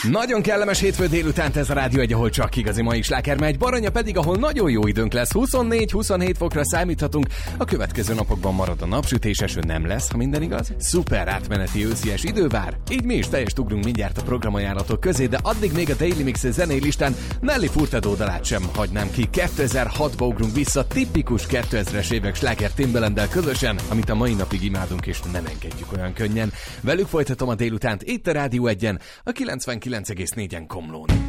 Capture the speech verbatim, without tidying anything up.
Nagyon kellemes hétfő délutánt ez a Rádió egy, ahol csak igazi mai sláger megy, Baranya pedig, ahol nagyon jó időnk lesz. huszonnégy-huszonhét fokra számíthatunk, a következő napokban marad a napsütés, eső nem lesz, ha minden igaz. Szuper átmeneti őszies idő vár, így mi is teljes ugrunk mindjárt a programajánlatok közé, de addig még a Daily Mix zenei listán Nelly Furtado dalát sem hagynám ki. kétezer-hatba ugrunk vissza, tipikus kétezres évek sláger Timbalanddel közösen, amit a mai napig imádunk és nem engedjük olyan könnyen. Velük folytatom a délutánt itt a Rádió egyen, a kilencvenkilenc egész négyen Komlón.